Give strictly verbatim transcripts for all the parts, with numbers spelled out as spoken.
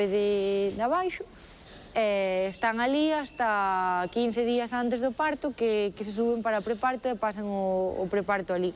de, de abaixo, e están ali hasta quince días antes do parto que, que se suben para preparto e pasan o, o preparto ali.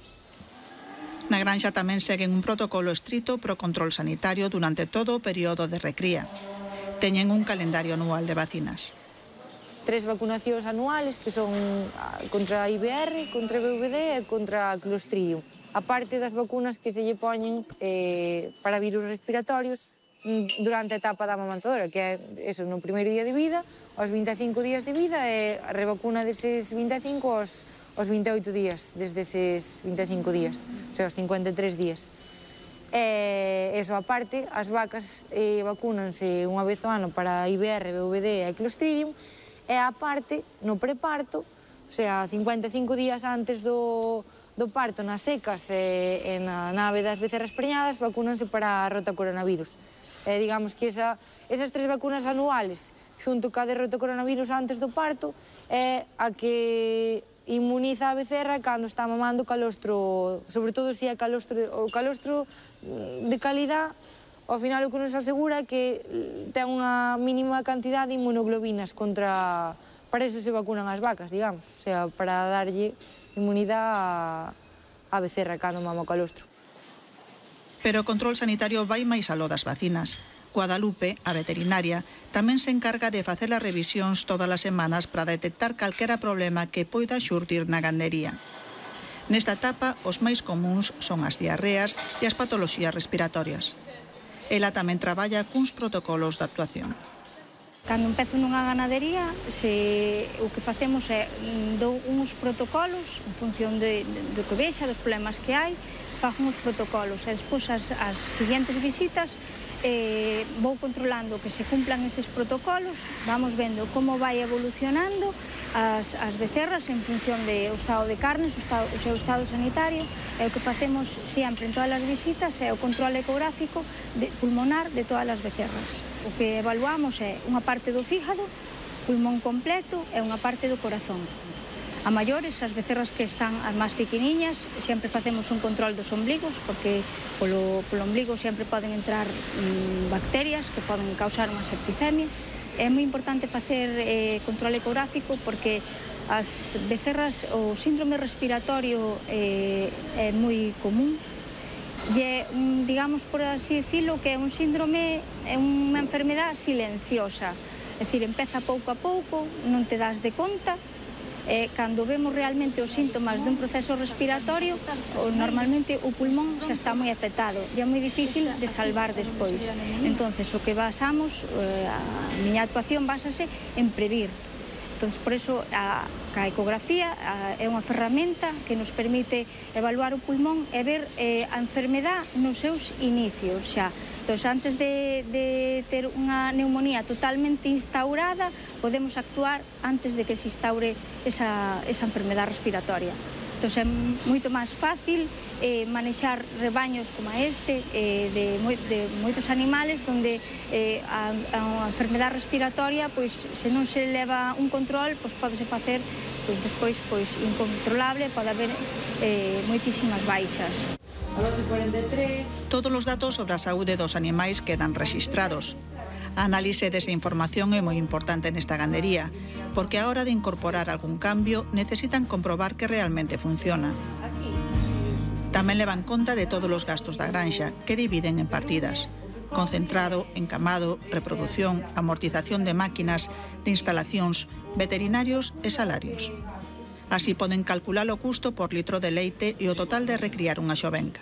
Na granxa tamén seguen un protocolo estrito pro control sanitario durante todo o período de recría. Teñen un calendario anual de vacinas. Tres vacunacións anuales que son contra a I B R, contra a V V D e contra a Clostridium. A parte das vacunas que se lle poñen eh, para virus respiratorios durante a etapa da amamantadora, que é eso, no primeiro día de vida, aos vinte e cinco días de vida e a revacuna deses vinte e cinco aos, aos vinte e oito días, desde eses vinte e cinco días, o sea, aos cincuenta e tres días. E eso, aparte, as vacas eh, vacúnanse unha vez ao ano para I B R, V V D e Clostridium, e aparte, no preparto, o sea, cincuenta e cinco días antes do, do parto nas secas e, e na nave das becerras preñadas, vacúnanse para a rotacoronavirus. E digamos que esa, esas tres vacunas anuales, xunto ca de rotacoronavirus antes do parto, é a que inmuniza a becerra cando está mamando calostro, sobre todo se é calostro, o calostro de calidad, ao final o que nos asegura é que ten unha mínima cantidad de inmunoglobinas contra, para eso se vacunan as vacas, digamos, o sea, para darlle inmunidade á becerra cando mama o calostro. Pero o control sanitario vai máis aló das vacinas. Guadalupe, a veterinaria, tamén se encarga de facer as revisións todas as semanas para detectar calquera problema que poida xurdir na gandería. Nesta etapa, os máis comuns son as diarreas e as patoloxías respiratorias. Ela tamén traballa cuns protocolos de actuación. Cando empezo nunha ganadería, se, o que facemos é dou uns protocolos en función de, de, do que vexa, dos problemas que hai, fago uns protocolos e despois as, as seguintes visitas eh, vou controlando que se cumplan eses protocolos, vamos vendo como vai evolucionando as, as becerras en función do estado de carnes, o, estado, o seu estado sanitario, e o que facemos sempre en todas as visitas é o control ecográfico de, pulmonar de todas as becerras. O que evaluamos é unha parte do fígado, pulmón completo e unha parte do corazón. A maiores, as becerras que están as máis pequeniñas, sempre facemos un control dos ombligos, porque polo, polo ombligo sempre poden entrar mmm, bacterias que poden causar unha septicemia. É moi importante facer eh, control ecográfico porque as becerras, o síndrome respiratorio eh, é moi común. E, digamos, por así decirlo, que é un síndrome, é unha enfermedad silenciosa. É dicir, empeza pouco a pouco, non te das de conta, e cando vemos realmente os síntomas dun proceso respiratorio, normalmente o pulmón xa está moi afectado e é moi difícil de salvar despois. Entonces, o que basamos, a miña actuación basase en previr. Entón, por eso, a, a ecografía a, é unha ferramenta que nos permite evaluar o pulmón e ver eh, a enfermedad nos seus inicios xa. Entón, antes de, de ter unha neumonía totalmente instaurada, podemos actuar antes de que se instaure esa, esa enfermedad respiratoria. Entón, é moito máis fácil eh, manexar rebaños como este eh, de, de moitos animales onde eh, a, a enfermedad respiratoria, pois, se non se leva un control, pois podese facer pois, despois pois, incontrolable, pode haber eh, moitísimas baixas. Todos os datos sobre a saúde dos animais quedan rexistrados. A análise desa información é moi importante nesta gandería, porque a hora de incorporar algún cambio necesitan comprobar que realmente funciona. Tamén levan conta de todos os gastos da granxa, que dividen en partidas: concentrado, encamado, reproducción, amortización de máquinas, de instalacións, veterinarios e salarios. Así poden calcular o custo por litro de leite e o total de recriar unha xovenca.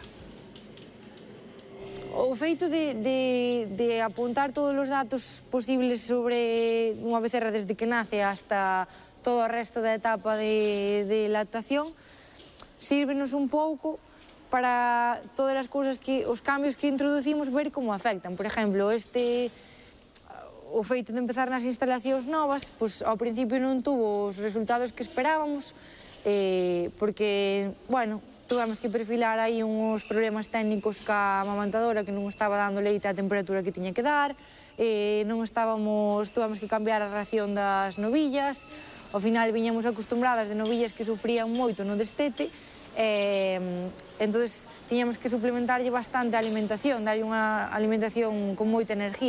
O feito de, de, de apuntar todos os datos posibles sobre unha becerra desde que nace hasta todo o resto da etapa de, de lactación sírvenos un pouco para todas as cousas que, os cambios que introducimos, ver como afectan. Por exemplo, este... o feito de empezar nas instalacións novas, pois ao principio non tuvo os resultados que esperábamos, eh, porque, bueno, tuvemos que perfilar aí uns problemas técnicos ca amamantadora que non estaba dando leite á temperatura que tiña que dar, eh, non estábamos, tuvemos que cambiar a ración das novillas, ao final viñamos acostumbradas de novillas que sufrían moito no destete, e, entón, tiñamos que suplementarlle bastante a alimentación, darlle unha alimentación con moita energía.